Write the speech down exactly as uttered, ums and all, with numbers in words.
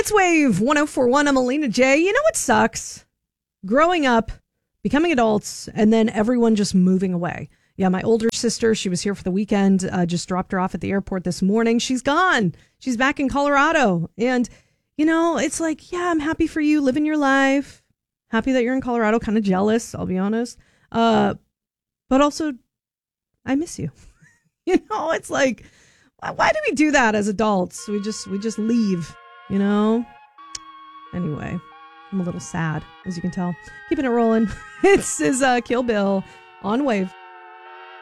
It's Wave one oh four point one. I'm Alina J. You know what sucks? Growing up, becoming adults, and then everyone just moving away. Yeah, my older sister, she was here for the weekend, uh, just dropped her off at the airport this morning. She's gone. She's back in Colorado. And, you know, it's like, yeah, I'm happy for you living your life. Happy that you're in Colorado. Kind of jealous, I'll be honest. Uh, but also, I miss you. You know, it's like, why, why do we do that as adults? We just we just leave, you know? Anyway, I'm a little sad, as you can tell. Keeping it rolling. This is uh, Kill Bill on Wave.